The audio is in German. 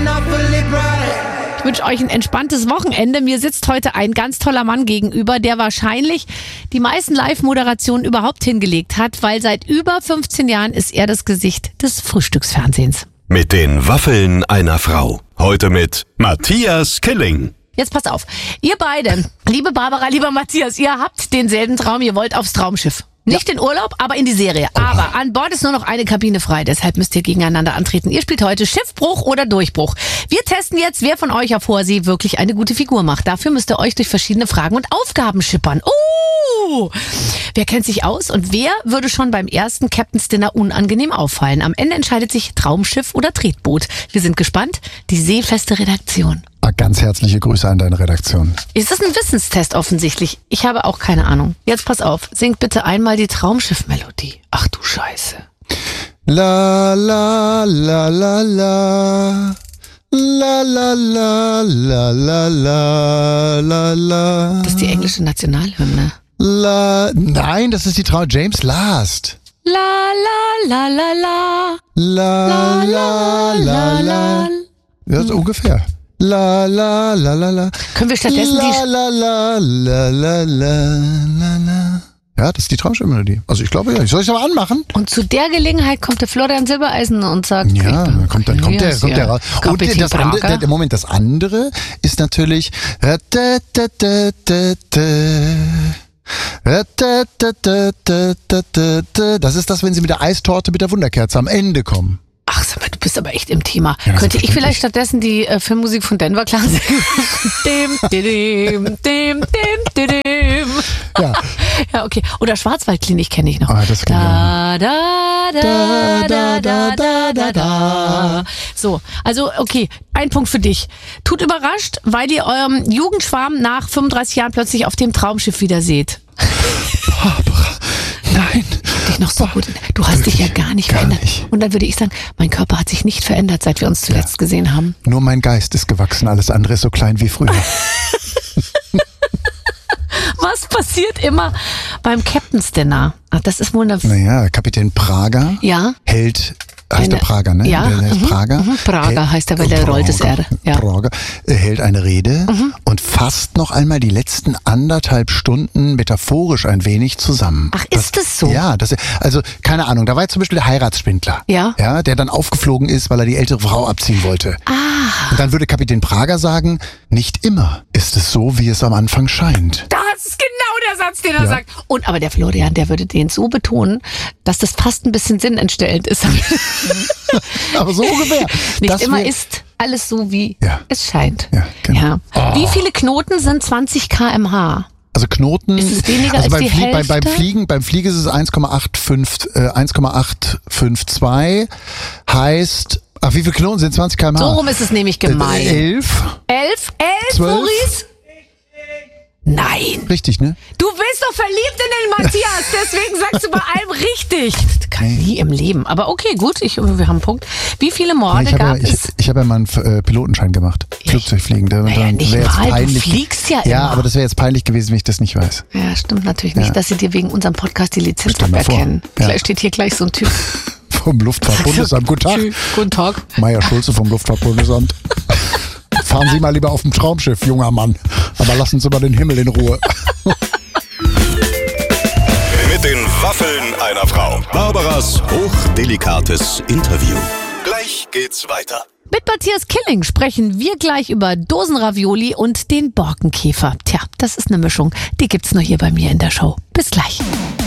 Ich wünsche euch ein entspanntes Wochenende. Mir sitzt heute ein ganz toller Mann gegenüber, der wahrscheinlich die meisten Live-Moderationen überhaupt hingelegt hat, weil seit über 15 Jahren ist er das Gesicht des Frühstücksfernsehens. Mit den Waffeln einer Frau. Heute mit Matthias Killing. Jetzt passt auf. Ihr beide, liebe Barbara, lieber Matthias, ihr habt denselben Traum, ihr wollt aufs Traumschiff. Nicht in Urlaub, aber in die Serie. Aber an Bord ist nur noch eine Kabine frei, deshalb müsst ihr gegeneinander antreten. Ihr spielt heute Schiffbruch oder Durchbruch. Wir testen jetzt, wer von euch auf hoher See wirklich eine gute Figur macht. Dafür müsst ihr euch durch verschiedene Fragen und Aufgaben schippern. Wer kennt sich aus und wer würde schon beim ersten Captain's Dinner unangenehm auffallen? Am Ende entscheidet sich Traumschiff oder Tretboot. Wir sind gespannt. Die seefeste Redaktion. Ganz herzliche Grüße an deine Redaktion. Ist das ein Wissenstest offensichtlich? Ich habe auch keine Ahnung. Jetzt pass auf, singt bitte einmal die Traumschiff-Melodie. Ach du Scheiße. La la la la la. La la la la la la la la. Das ist die englische Nationalhymne. Nein, das ist die James Last. La la la la la. La la la la. Ja, so ungefähr. La la la la la. Können wir stattdessen la, la la la la la la la. Ja, das ist die Traumschiffmelodie. Also ich glaube ja. Soll ich es aber anmachen? Und zu der Gelegenheit kommt der Florian Silbereisen und sagt... Ja, dann kommt der raus. Und das andere ist natürlich... Das ist das, wenn sie mit der Eistorte mit der Wunderkerze am Ende kommen. Ach, sag mal, du bist aber echt im Thema. Ja, könnte ich vielleicht stattdessen die Filmmusik von Denver Clan singen? Ja. Ja, okay. Oder Schwarzwaldklinik kenne ich noch. Ah, das da, da, da, da, da, da, da, da. So, also okay, ein Punkt für dich. Tut überrascht, weil ihr eurem Jugendschwarm nach 35 Jahren plötzlich auf dem Traumschiff wieder seht. Barbara, nein. Dich noch so gut. Du hast dich ja gar nicht verändert. Nicht. Und dann würde ich sagen, mein Körper hat sich nicht verändert, seit wir uns zuletzt gesehen haben. Nur mein Geist ist gewachsen, alles andere ist so klein wie früher. Was passiert immer beim Captain's Dinner? Ach, das ist wohl eine... Naja, Kapitän Prager hält... Heißt der Prager, ne? Ja, der heißt Prager. Prager heißt er, weil der rollt das R. Ja. Prager hält eine Rede und fasst noch einmal die letzten 1,5 Stunden metaphorisch ein wenig zusammen. Ach, ist das so? Ja, also keine Ahnung, da war jetzt zum Beispiel der Heiratsschwindler, ja, der dann aufgeflogen ist, weil er die ältere Frau abziehen wollte. Ah. Und dann würde Kapitän Prager sagen, nicht immer ist es so, wie es am Anfang scheint. Das ist genau der Satz, den er sagt. Und aber der Florian, der würde den so betonen, dass das fast ein bisschen sinnentstellend ist. Aber so ungefähr. Nicht immer ist alles so, wie es scheint. Ja, genau. Ja. Wie viele Knoten sind 20 km/h? Also Knoten, ist es weniger als die Hälfte? Beim Fliegen ist es 1,852, heißt, wie viele Knoten sind 20 km/h? So rum ist es nämlich gemeint. 11. 11, 12. Maurice? Nein. Richtig, ne? Du bist doch verliebt in den Matthias, deswegen sagst du bei allem richtig. Das kann nie im Leben. Aber okay, gut, wir haben einen Punkt. Wie viele Morde gab es? Ich habe ja mal einen Pilotenschein gemacht. Flugzeugfliegen. Naja, nicht mal, du fliegst ja immer. Ja, aber das wäre jetzt peinlich gewesen, wenn ich das nicht weiß. Ja, stimmt natürlich nicht, dass sie dir wegen unserem Podcast die Lizenz aberkennen. Vielleicht steht hier gleich so ein Typ. Vom Luftfahrtbundesamt. Guten Tag. Guten Tag. Meier Schulze vom Luftfahrtbundesamt. Fahren Sie mal lieber auf dem Traumschiff, junger Mann. Aber lassen Sie mal den Himmel in Ruhe. Mit den Waffeln einer Frau. Barbaras hochdelikates Interview. Gleich geht's weiter. Mit Matthias Killing sprechen wir gleich über Dosenravioli und den Borkenkäfer. Tja, das ist eine Mischung. Die gibt's nur hier bei mir in der Show. Bis gleich.